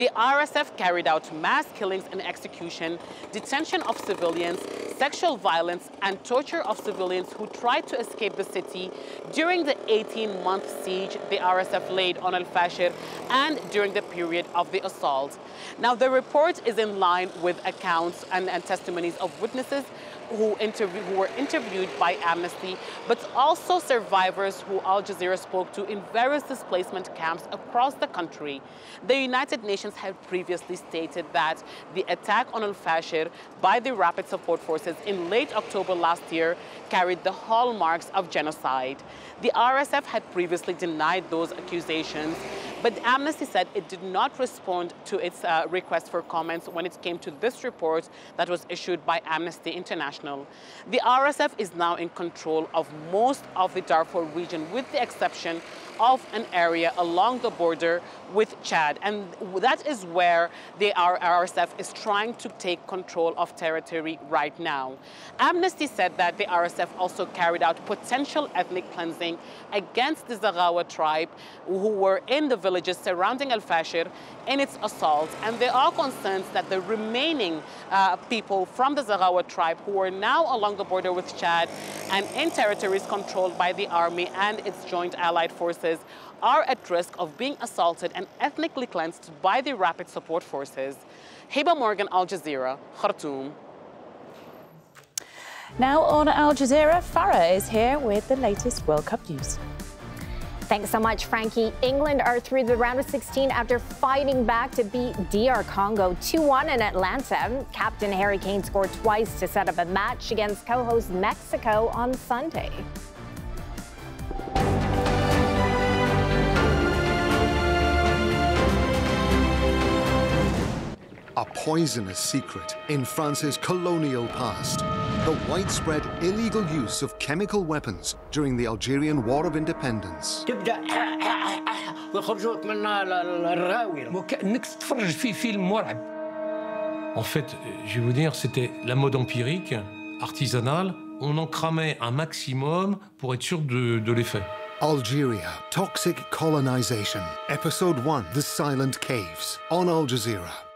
The RSF carried out mass killings and execution, detention of civilians, sexual violence, and torture of civilians who tried to escape the city during the 18-month siege the RSF laid on Al-Fashir and during the period of the assault. Now, the report is in line with accounts and testimonies of witnesses who were interviewed by Amnesty, but also survivors who Al Jazeera spoke to in various displacement camps across the country. The United Nations had previously stated that the attack on Al-Fashir by the Rapid Support Forces in late October last year carried the hallmarks of genocide. The RSF had previously denied those accusations, but Amnesty said it did not respond to its request for comments when it came to this report that was issued by Amnesty International. The RSF is now in control of most of the Darfur region, with the exception of an area along the border with Chad. And that is where the RSF is trying to take control of territory right now. Amnesty said that the RSF also carried out potential ethnic cleansing against the Zaghawa tribe who were in the villages surrounding Al-Fashir in its assault. And there are concerns that the remaining people from the Zaghawa tribe who are now along the border with Chad and in territories controlled by the army and its joint allied forces are at risk of being assaulted and ethnically cleansed by the Rapid Support Forces. Heba Morgan, Al Jazeera, Khartoum. Now on Al Jazeera, Farah is here with the latest World Cup news. Thanks so much, Frankie. England are through the round of 16 after fighting back to beat DR Congo 2-1 in Atlanta. Captain Harry Kane scored twice to set up a match against co-host Mexico on Sunday. A poisonous secret in France's colonial past. The widespread illegal use of chemical weapons during the Algerian War of Independence. En fait, je vais vous dire, c'était la mode empirique, artisanale. On en cramait un maximum pour être sûr de l'effet. Algeria, Toxic Colonization. Episode 1, The Silent Caves, on Al Jazeera.